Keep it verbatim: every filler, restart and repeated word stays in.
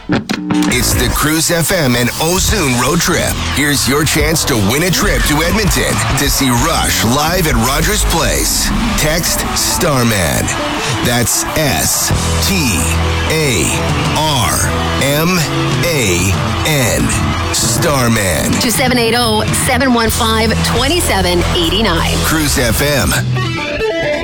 It's the Cruise F M and Ozune road trip. Here's your chance to win a trip to Edmonton to see Rush live at Rogers Place. Text Starman. That's S T A R M A N. Starman. To seven eight zero, seven one five, two seven eight nine. Cruise F M.